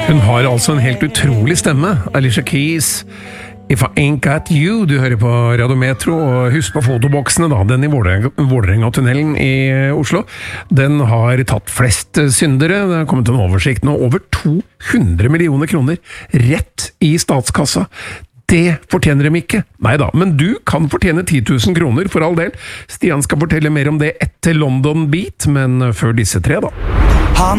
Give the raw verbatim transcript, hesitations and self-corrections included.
Hun har altså en helt utrolig stemme, Alicia Keys. If I Ain't Got You, du hører på Radiometro, og husk på fotoboksene da, den i Vålerenga-tunnelen i Oslo. Den har tatt flest syndere, det har kommet en oversikt nå, over to hundre millioner kroner rett i statskassa. Det fortjener dem ikke. Neida, men du kan fortjene ti tusen kroner for all del. Stian skal fortelle mer om det etter London Beat, men før disse tre da.